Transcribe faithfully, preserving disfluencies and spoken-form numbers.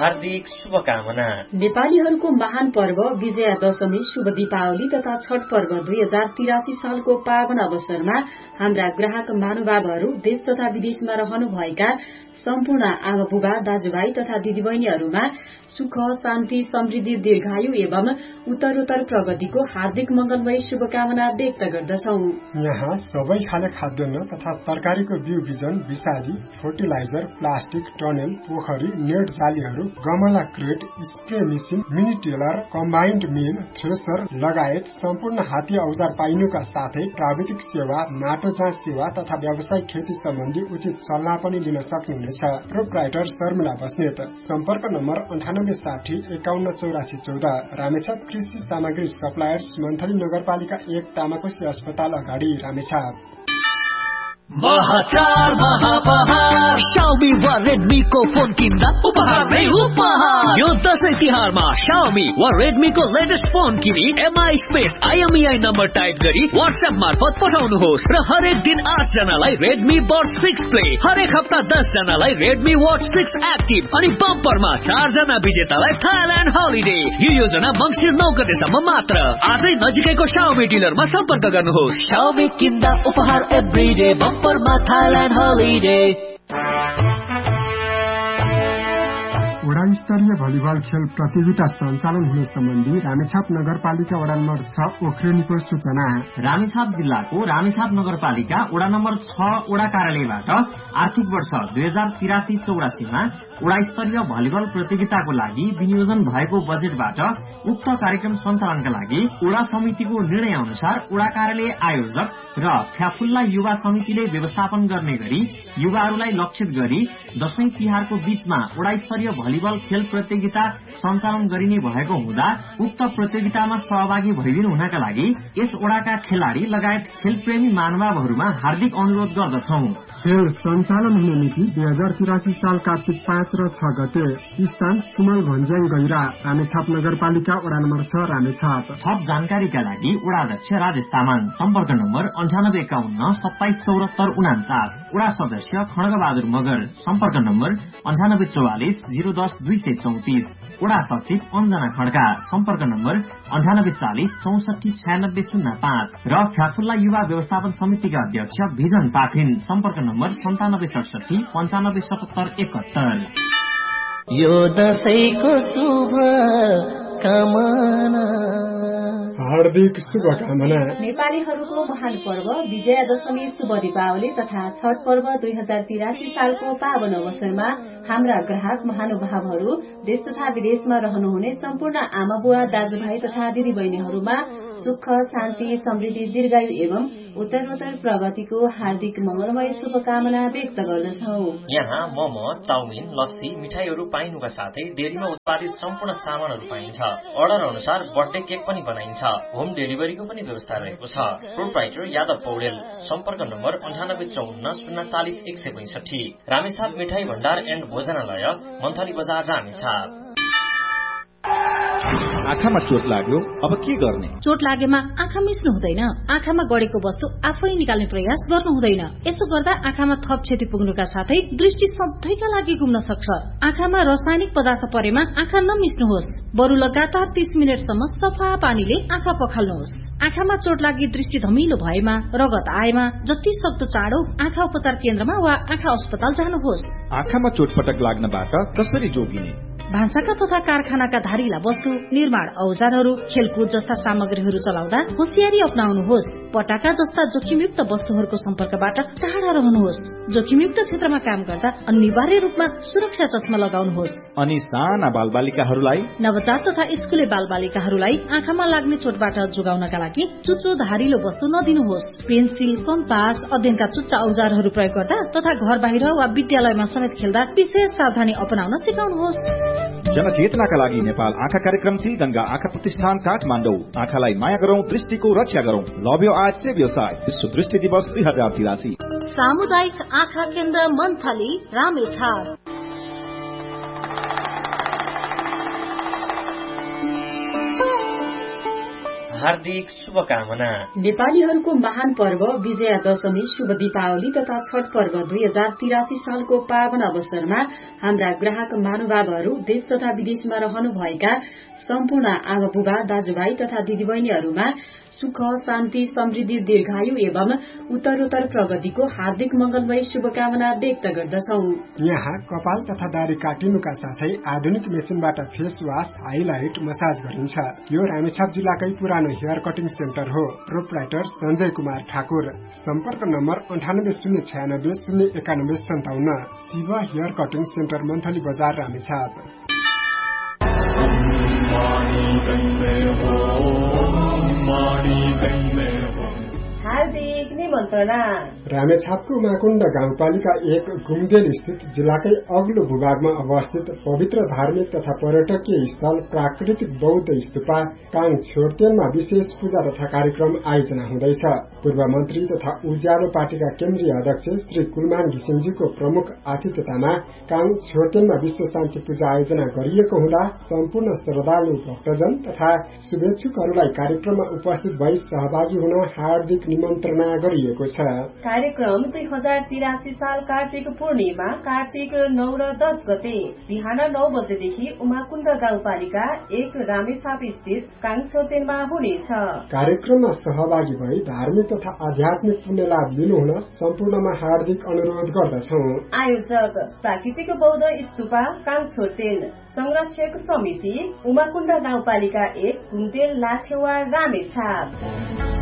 हार्दिक शुभकामना। नेपालीहरूको महान पर्व विजयादशमी, शुभ दीपावली तथा छठ पर्व दुई हजार तिरासी सालको पावन अवसरमा हाम्रा ग्राहक महानुभावहरू देश तथा विदेशमा रहनुभएका सम्पूर्ण आमा बुबा दाजुभाइ तथा दिदीबहिनीहरूमा सुख, शान्ति, समृद्धि, दीर्घायु एवं उत्तरोत्तर प्रगतिको हार्दिक मंगलमय शुभकामना व्यक्त गर्दछौ। यहाँ सबै खाले खाद्यान्न तथा तरकारीको बिउ बिजन, विषादी, फर्टिलाइजर, प्लास्टिक, टनेल, पोखरी, नेट जालीहरू, गमला, crate, spray machine, mini tailor, combined मिल, थ्रेसर लगायत सम्पूर्ण हाती औजार पाइनुका साथै प्राविधिक सेवा, माटो जाँच सेवा तथा व्यावसायिक खेती सम्बन्धी उचित सल्लाह पनि लिन सक्नुहुनेछ। प्रोप्राइटर शर्मिला बस्नेत। सम्पर्क नम्बर अन्ठानब्बे साठी एकाउन्न चौरासी चौध। रामेछाप कृषि सामग्री सप्लायर्स, मन्थली नगरपालिका एक, तामाकोशी अस्पताल अगाडि, रामेछाप। महाचार महापहार Xiaomi वा Redmi को फोन किन्दा उपहार नै उपहार। यो दशैं तिहारमा Xiaomi वा Redmi को लेटेस्ट फोन किनी am I space I M E I number type गरी WhatsApp मार्फत पठाउनुहोस् र हरेक दिन आठ जनालाई Redmi Buds सिक्स प्ले, हरेक हप्ता दस जनालाई Redmi Watch सिक्स एक्टिभ अनि बम्परमा चार जना विजेतालाई थाइल्यान्ड हलिडे। यो योजना मङ्सिर नौ गतेसम्म मात्र। आजै नजिकैको Xiaomi डिलरमा सम्पर्क गर्नुहोस्। Xiaomi किन्दा उपहार एभ्रीडे, बम्परमा थाइल्यान्ड हलिडे। वडा स्तरीय भलिबल खेल प्रतियोगिता सञ्चालन हुने सम्बन्धी रामेछाप नगरपालिका वडा नम्बर छ ओख्रेनीको सूचना। रामेछाप जिल्लाको रामेछाप नगरपालिका वडा नम्बर छ वडा कार्यालयबाट आर्थिक वर्ष दुई हजार तिरासी चौरासीमा वडा स्तरीय भलिबल प्रतियोगिताको लागि विनियोजन भएको बजेटबाट उक्त कार्यक्रम सञ्चालनका लागि वडा समितिको निर्णय अनुसार वडा कार्यालय आयोजक र फ्याफुल्ला युवा समितिले व्यवस्थापन गर्ने गरी युवाहरूलाई लक्षित गरी दशैं तिहारको बीचमा वडा स्तरीय भलिबल खेल प्रतियोगिता सञ्चालन गरिने भएको हुँदा उक्त प्रतियोगितामा सहभागी भइदिनु हुनका लागि यस वडाका खेलाड़ी लगायत खेलप्रेमी महानुभावहरूमा हार्दिक अनुरोध गर्दछौ। खेल सञ्चालन हुने मिति दुई हजार तिरासी साल कार्तिक पाँच र छ गते। स्थान सुमल भन्ज्याङ गैरा, रामेछाप नगरपालिका वडा नम्बर छ, रामेछाप। थप जानकारीका लागि वडा अध्यक्ष राजेश तामाङ। सम्पर्क नम्बर अन्ठानब्बे एकाउन्न सत्ताइस चौरात्तर उनाचास। वडा सदस्य खड्गबहादुर मगर। सम्पर्क नम्बर अन्ठानब्बे चौवालिस जिरो दस दुई सय चौतिस। वडा सचिव अञ्जना खड्का। सम्पर्क नम्बर अन्ठानब्बे चालिस चौसठी छयानब्बे शून्य पाँच। र फ्याफुल्ला युवा व्यवस्थापन समितिका अध्यक्ष भिजन पाखरिन। सम्पर्क नम्बर सन्तानब्बे सडसठी पन्चानब्बे सतहत्तर एकहत्तर। यो दशैंको शुभ कामना, हार्दिक शुभकामना। नेपालीहरूको महान पर्व विजयादशमी, शुभ दीपावली तथा छठ पर्व दुई हजार तिरासी सालको पावन अवसरमा हाम्रा ग्राहक महानुभावहरू देश तथा विदेशमा रहनुहुने सम्पूर्ण आमा बुवा दाजुभाइ तथा दिदीबहिनीहरूमा सुख, शान्ति, समृद्धि, दीर्घायु एवं उत्तरोत्तर प्रगतिको हार्दिक मंगलमय शुभकामना व्यक्त गर्दछौ। यहाँ मोमो, चाउमिन, लस्सी, मिठाईहरू पाइनुका साथै डेरीमा उत्पादित सम्पूर्ण सामानहरू पाइन्छ। अर्डर अनुसार बर्थडे केक पनि बनाइन्छ। होम डेलिभरीको पनि व्यवस्था रहेको छ। प्रोप्राइटर यादव पौडेल। सम्पर्क नम्बर अन्ठानब्बे चौन्न शून्य चालिस एक सय पैंसठी। रामेछाप मिठाई भण्डार एण्ड भोजनालय, मन्थली बजार, रामेछाप। आँखामा चोट लाग्यो, अब के गर्ने? चोट लागेमा आँखा मिच्नु हुँदैन। आँखामा गडेको वस्तु आफै निकाल्ने प्रयास गर्नु हुँदैन। यसो गर्दा आँखामा थप क्षति पुग्नुका साथै दृष्टि सधैँका लागि गुम्न सक्छ। आँखामा रासायनिक पदार्थ परेमा आँखा नमिच्नुहोस्। बरु लगातार तीस मिनटसम्म सफा पानीले आँखा पखाल्नुहोस्। आँखामा चोट लागि दृष्टि धमिलो भएमा, रगत आएमा जति सक्दो चाँडो आँखा उपचार केन्द्रमा वा आँखा अस्पताल जानुहोस्। आँखामा चोटपटक लाग्नबाट कसरी जोगिने? भान्साका तथा कारखानाका धारिला वस्तु, निर्माण औजारहरू, खेलकुद जस्ता सामग्रीहरू चलाउँदा होसियारी अपनाउनुहोस्। पटाका जस्ता जोखिमयुक्त वस्तुहरूको सम्पर्कबाट टाढा रहनुहोस्। जोखिमयुक्त क्षेत्रमा काम गर्दा अनिवार्य रूपमा सुरक्षा चस्मा लगाउनुहोस्। अनि साना बालबालिकाहरूलाई, नवजात तथा स्कुले बालबालिकाहरूलाई आँखामा लाग्ने चोटबाट जोगाउनका लागि चुच्चो धारिलो वस्तु नदिनुहोस्। पेन्सिल, कम्पास, अध्ययनका चुच्चा औजारहरू प्रयोग गर्दा तथा घर बाहिर वा विद्यालयमा समेत खेल्दा विशेष सावधानी अपनाउन सिकाउनुहोस्। जनचेतनाका लागि नेपाल आँखा कार्यक्रम ती गंगा आँखा प्रतिष्ठान काठमाडौँ। आँखालाई माया गरौं, दृष्टिको रक्षा गरौं। लभ योर आइज सेभ योर साइट। विश्व दृष्टि दिवस दुई हजार तिरासी। सामुदायिक आँखा केन्द्र मन्थली, रामेछाप। हार्दिक शुभकामना। नेपालीहरूको महान पर्व विजया दशमी, शुभ दीपावली तथा छठ पर्व दुई हजार तिरासी सालको पावन अवसरमा हाम्रा ग्राहक महानुभावहरू देश तथा विदेशमा रहनुभएका सम्पूर्ण आमा बुबा, दाजुभाइ तथा दिदीबहिनीहरूमा सुख, शान्ति, समृद्धि, दीर्घायु एवं उत्तरोत्तर प्रगतिको हार्दिक मंगलमय शुभकामना व्यक्त गर्दछौ। यहाँ कपाल तथा दारी काटिनुका साथै आधुनिक मेसिनबाट फेस वाश, हाइलाइट, मसाज गरिन्छ। यो रामेछाप जिल्लाकै पुरानो हेयर कटिङ सेन्टर हो। प्रोप्राइटर संजय कुमार ठाकुर। सम्पर्क नम्बर अन्ठानब्बे शून्य छयानब्बे शून्य एकानब्बे सन्ताउन्न। Shiv hair cutting centre monthly बजार रामेछाप। हार्दिक निमन्त्रणा। रामेछापको माकुण्ड गाउँपालिका एक घुमदेल स्थित जिल्लाकै अग्लो भूभागमा अवस्थित पवित्र धार्मिक तथा पर्यटकीय स्थल प्राकृतिक बौद्ध स्तूपा काङ छोर्तेनमा विशेष पूजा तथा कार्यक्रम आयोजना हुँदैछ। पूर्व मन्त्री तथा उज्यालो पार्टीका केन्द्रीय अध्यक्ष श्री कुलमान घिसिङजीको प्रमुख आतिथ्यतामा काङ छोर्तेनमा विश्व शान्ति पूजा आयोजना गरिएको हुँदा सम्पूर्ण श्रद्धालु भक्तजन तथा शुभेच्छुकहरूलाई कार्यक्रममा उपस्थित भई सहभागी हुन हार्दिक निमन्त्रणा गरिएको छ। कार्यक्रम दुई हजार तिरासी साल कार्तिक पूर्णिमा कार्तिक नौ र दस गते बिहान नौ बजेदेखि उमाकुण्ड गाउँपालिका एक रामेछाप स्थित काङछोतेनमा हुनेछ। कार्यक्रममा सहभागी भई धार्मिक तथा आध्यात्मिक पुण्य लाभ लिनुहुन सम्पूर्णमा हार्दिक अनुरोध गर्दछौ। आयोजक प्राकृतिक बौद्ध स्तूपा काङछोतेन, संरक्षक समिति उमाकुण्ड गाउँपालिका एक घुमदेल लाछेवा रामेछाप।